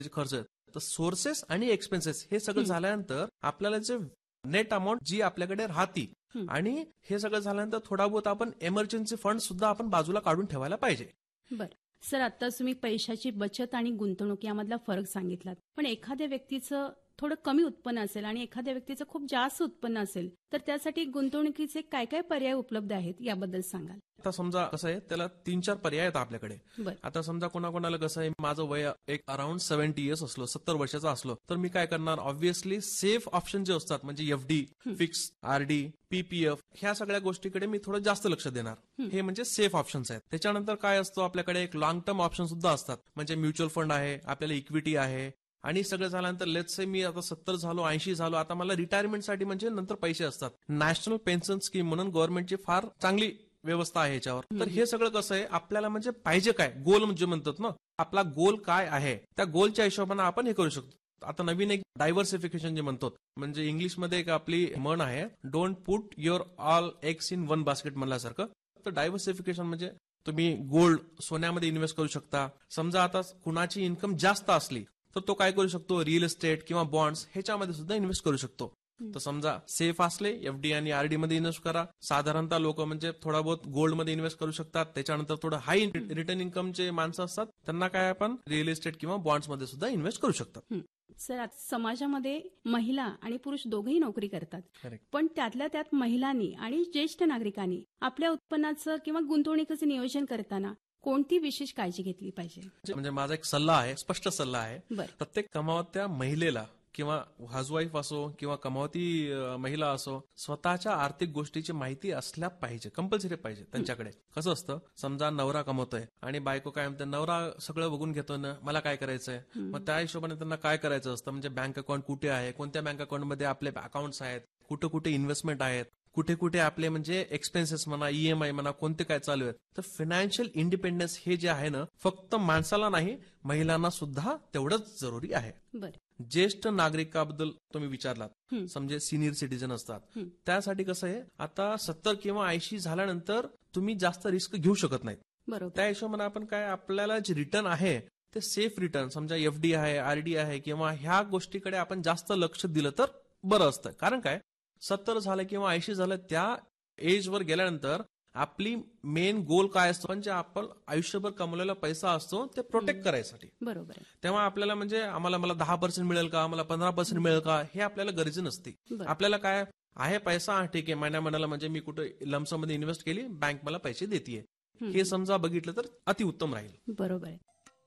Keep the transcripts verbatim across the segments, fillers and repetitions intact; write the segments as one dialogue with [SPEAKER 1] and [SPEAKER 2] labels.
[SPEAKER 1] जे खर्च आहेत, तर सोर्सेस आणि एक्सपेन्सेस हे सगळं झाल्यानंतर आपल्याला जे नेट अमाऊंट जी आपल्याकडे राहती आणि हे सगळं झाल्यानंतर थोडा बहुत आपण एमर्जन्सी फंड सुद्धा आपण बाजूला काढून ठेवायला पाहिजे.
[SPEAKER 2] बरं सर, आता तुम्ही पैशाची बचत आणि गुंतवणूक यामधला फरक सांगितलात, पण एखाद्या व्यक्तीचं थोडं कमी उत्पन्न असेल आणि एखाद्या व्यक्तीचं खूप जास्त उत्पन्न असेल, तर त्यासाठी गुंतवणुकीचे काय काय पर्याय उपलब्ध आहेत याबद्दल सांगाल?
[SPEAKER 1] आता समजा कसं आहे, त्याला तीन चार पर्याय आहेत आपल्याकडे.
[SPEAKER 2] बरं.
[SPEAKER 1] आता समजा कोणाकोणाला कसं आहे, माझं वय एक अराउंड सेव्हन्टी इयर्स असलो, सत्तर वर्षाचा असलो, तर मी काय करणार, ऑब्व्हियसली सेफ ऑप्शन जे असतात म्हणजे एफडी, फिक्स, आरडी, पीपीएफ, ह्या सगळ्या गोष्टीकडे मी थोडं जास्त लक्ष देणार. हे म्हणजे सेफ ऑप्शन्स आहेत. त्याच्यानंतर काय असतो, आपल्याकडे एक लॉंग टर्म ऑप्शन सुद्धा असतात, म्हणजे म्युच्युअल फंड आहे, आपल्याला इक्विटी आहे. आणि सगळं झाल्यानंतर लेट्स से मी आता सत्तर झालो, ऐंशी झालो, आता मला रिटायरमेंटसाठी म्हणजे नंतर पैसे असतात. नॅशनल पेन्शन स्कीम म्हणून गव्हर्नमेंटची फार चांगली व्यवस्था आहे याच्यावर. तर हे सगळं कसं आहे, आपल्याला म्हणजे पाहिजे काय, गोल म्हणजे म्हणतात ना, आपला गोल काय आहे, त्या गोलच्या हिशोबाने आपण हे करू शकतो. आता नवीन एक डायव्हर्सिफिकेशन जे म्हणतो, म्हणजे इंग्लिशमध्ये एक आपली म्हण आहे, don't put your all eggs in one basket म्हणल्यासारखं. तर डायव्हर्सिफिकेशन म्हणजे तुम्ही गोल्ड, सोन्यामध्ये इन्व्हेस्ट करू शकता. समजा आता कुणाची इन्कम जास्त असली तर तो काय करू शकतो, रिअल इस्टेट किंवा बॉन्ड्स ह्याच्यामध्ये सुद्धा इन्व्हेस्ट करू शकतो. तर समजा सेफ असले एफडी आणि आरडी मध्ये इन्व्हेस्ट करा. साधारणतः लोक म्हणजे थोडा बहुत गोल्ड मध्ये इन्व्हेस्ट करू शकतात. त्याच्यानंतर थोडं हाय रिटर्न इन्कमचे माणसं असतात, त्यांना काय आपण रिअल इस्टेट किंवा बॉन्ड्स मध्ये सुद्धा इन्व्हेस्ट करू शकतात.
[SPEAKER 2] सर, आज समाजामध्ये महिला आणि पुरुष दोघेही नोकरी करतात,
[SPEAKER 1] Correct.
[SPEAKER 2] पण त्यातल्या त्यात महिलांनी आणि ज्येष्ठ नागरिकांनी आपल्या उत्पन्नाचं किंवा गुंतवणुकीचं नियोजन करताना कोणती विशेष काळजी घेतली पाहिजे?
[SPEAKER 1] म्हणजे माझा एक सल्ला आहे, स्पष्ट सल्ला आहे.
[SPEAKER 2] बरं.
[SPEAKER 1] प्रत्येक कमावत्या महिलेला किंवा हाऊसवाईफ असो किंवा कमावती अ, महिला असो, स्वतःच्या आर्थिक गोष्टीची माहिती असल्या पाहिजे, कंपल्सरी पाहिजे त्यांच्याकडे. कसं असतं, समजा नवरा कमवतोय आणि बायको काय म्हणते, नवरा सगळं बघून घेतो ना, मला काय करायचंय, मग त्या हिशोबाने त्यांना काय करायचं असतं, म्हणजे बँक अकाउंट कुठे आहे, कोणत्या बँक अकाउंटमध्ये आपले अकाउंट्स आहेत, कुठे कुठे इन्व्हेस्टमेंट आहेत, कुठे कुठे आपले म्हणजे एक्सपेन्सेस म्हणा, ईएमआय म्हणा, कोणते काय चालू आहेत. तर फायनान्शियल इंडिपेंडन्स हे जे आहे ना, फक्त माणसाला नाही, महिलांना सुद्धा तेवढंच जरुरी आहे.
[SPEAKER 2] बरं.
[SPEAKER 1] ज्येष्ठ नागरिकाबद्दल तुम्ही विचारलात, समजे सिनियर सिटीजन असतात, त्यासाठी कसं आहे, आता सत्तर किंवा ऐंशी झाल्यानंतर तुम्ही जास्त रिस्क घेऊ शकत नाहीत.
[SPEAKER 2] बरोबर.
[SPEAKER 1] त्या हिशोबाने आपण काय, आपल्याला जे रिटर्न आहे ते सेफ रिटर्न, समजा एफडी आहे, आरडी आहे किंवा ह्या गोष्टीकडे आपण जास्त लक्ष दिलं तर बरं असतं. कारण काय, सत्तर झालं किंवा ऐंशी झालं, त्या एजवर गेल्यानंतर आपली मेन गोल काय असतो, म्हणजे आपण आयुष्यभर कमवलेला पैसा असतो ते प्रोटेक्ट करायसाठी.
[SPEAKER 2] बरोबर आहे.
[SPEAKER 1] तेव्हा आपल्याला म्हणजे आम्हाला मला दहा पर्सेंट मिळेल का, मला पंधरा पर्सेंट मिळेल का, हे आपल्याला गरज नसते. आपल्याला काय आहे, पैसा हा ठीक आहे, महिन्या महिन्याला म्हणजे मी कुठे लमसमध्ये इन्व्हेस्ट केली, बँक मला पैसे देते, हे समजा बघितलं तर अतिउत्तम राहील.
[SPEAKER 2] बरोबर आहे.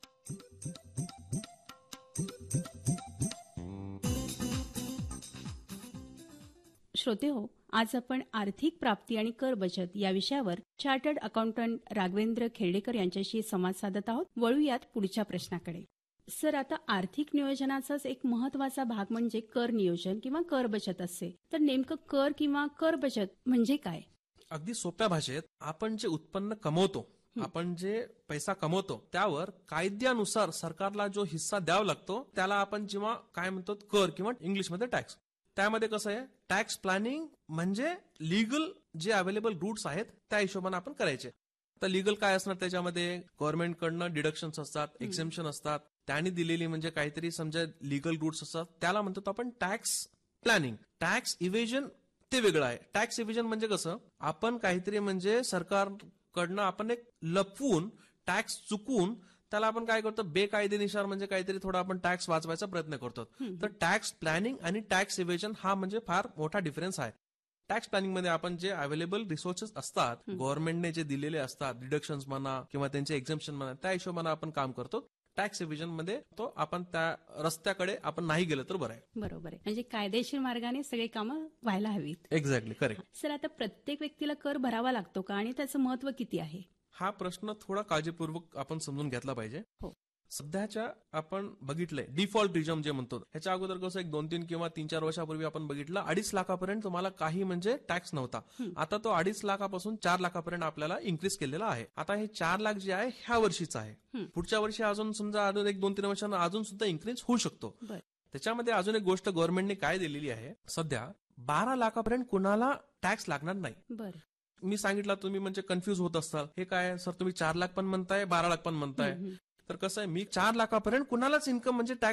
[SPEAKER 2] श्रोते हो, आज आपण आर्थिक प्राप्ती आणि कर बचत या विषयावर चार्टर्ड अकाउंटंट राघवेंद्र खेर्डेकर यांच्याशी संवाद साधत आहोत. वळूयात पुढच्या प्रश्नाकडे. सर, आता आर्थिक नियोजनाचाच एक महत्वाचा भाग म्हणजे कर नियोजन किंवा कर बचत असते, तर नेमकं कर किंवा कर बचत म्हणजे काय?
[SPEAKER 1] अगदी सोप्या भाषेत, आपण जे उत्पन्न कमवतो, आपण जे पैसा कमवतो, त्यावर कायद्यानुसार सरकारला जो हिस्सा द्यावा लागतो त्याला आपण जेव्हा काय म्हणतो, कर किंवा इंग्लिशमध्ये टॅक्स. त्यामध्ये कसं आहे, टॅक्स प्लॅनिंग म्हणजे लिगल जे अवेलेबल रूट्स आहेत त्या हिशोबाने आपण करायचे. तर लिगल काय असणार, त्याच्यामध्ये गव्हर्नमेंटकडनं डिडक्शन्स असतात, एक्झेम्पशन असतात, त्यांनी दिलेली म्हणजे काहीतरी समजा लिगल रूट्स असतात, त्याला म्हणतो आपण टॅक्स प्लॅनिंग. टॅक्स इव्हेजन ते वेगळं आहे. टॅक्स इव्हेजन म्हणजे कसं, आपण काहीतरी म्हणजे सरकारकडनं आपण एक लपवून टॅक्स चुकून त्याला आपण काय करतो, बेकायदेनुसार म्हणजे काहीतरी थोडा आपण टॅक्स वाचवायचा प्रयत्न करतो. तर टॅक्स प्लॅनिंग आणि टॅक्स इव्हेजन हा म्हणजे फार मोठा डिफरन्स आहे. टॅक्स प्लॅनिंग मध्ये आपण जे अवेलेबल रिसोर्सेस असतात, गव्हर्नमेंटने जे दिलेले असतात, डिडक्शन्स म्हणा किंवा त्यांचे एक्झम्पशन म्हणा, त्या हिशोबाने आपण काम करतो. टॅक्स इव्हेजन मध्ये तो आपण त्या रस्त्याकडे आपण नाही गेलं तर बरं आहे.
[SPEAKER 2] बरोबर आहे, म्हणजे कायदेशीर मार्गाने सगळे कामं व्हायला हवीत.
[SPEAKER 1] Exactly, correct.
[SPEAKER 2] सर, आता प्रत्येक व्यक्तीला कर भरावा लागतो का आणि त्याचं महत्व किती आहे?
[SPEAKER 1] हा प्रश्न थोडा काळजीपूर्वक आपण समजून घेतला पाहिजे.
[SPEAKER 2] हो.
[SPEAKER 1] सध्याच्या आपण बघितलंय डिफॉल्ट रिजम जे म्हणतो, ह्याच्या अगोदर कसं एक दोन तीन किंवा तीन चार वर्षापूर्वी आपण बघितलं, अडीच लाखापर्यंत तुम्हाला काही म्हणजे टॅक्स नव्हता. आता तो अडीच लाखापासून चार लाखापर्यंत आपल्याला इन्क्रीज केलेला आहे. आता हे चार लाख जे आहे ह्या वर्षीचं आहे, पुढच्या वर्षी अजून समजा अजून एक दोन तीन वर्षांना अजून सुद्धा इन्क्रीज होऊ शकतो. त्याच्यामध्ये अजून एक गोष्ट गव्हर्नमेंटने काय दिलेली आहे, सध्या बारा लाखापर्यंत कुणाला टॅक्स लागणार नाही.
[SPEAKER 2] बरं.
[SPEAKER 1] मी सांगितलं, तुम्ही म्हणजे कन्फ्युज होत असताल, हे काय सर, तुम्ही चार लाख पण म्हणताय, बारा लाख पण म्हणताय. तर कसं आहे, मी चार लाखापर्यंत कुणालाच इन्कम म्हणजे टॅक्स